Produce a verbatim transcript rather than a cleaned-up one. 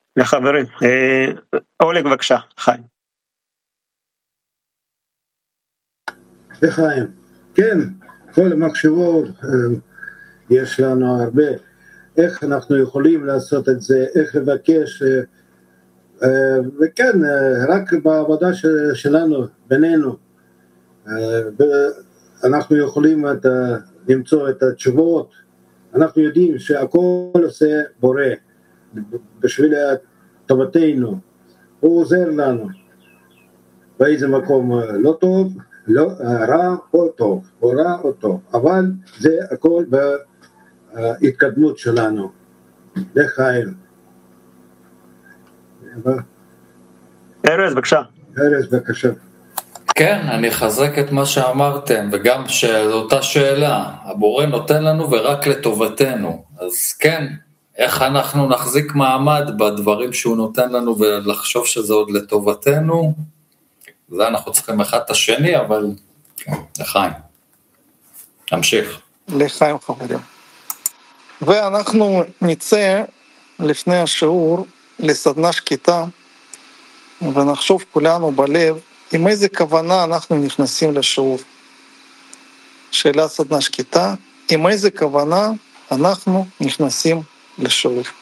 לחברים. אולג בבקשה, חיים. לחיים. כן, כל המחשבות, יש לנו הרבה. איך אנחנו יכולים לעשות את זה, איך לבקש, וכן, רק בעבודה שלנו, בינינו, אנחנו יכולים למצוא את התשובות. אנחנו יודעים שהכל עושה בורא בשביל טובתנו, הוא עוזר לנו באיזה מקום לא טוב, לא, רע או טוב, או רע או טוב, אבל זה הכל בהתקדמות שלנו. לחיים. ארז, בבקשה. ארז, בבקשה. כן, אני אחזק את מה שאמרתם, וגם שאותה שאלה, הבורא נותן לנו ורק לטובתנו, אז כן, איך אנחנו נחזיק מעמד בדברים שהוא נותן לנו ולחשוב שזה עוד לטובתנו, זה אנחנו צריכים אחד את השני, אבל כן, לחיים. תמשיך. לחיים חברים. ואנחנו נצא לפני השיעור לסדנה שקטה, ונחשוב כולנו בלב, עם איזה כוונה אנחנו נכנסים לשיעור. שאלה סדנה שקטה, עם איזה כוונה אנחנו נכנסים לשיעור.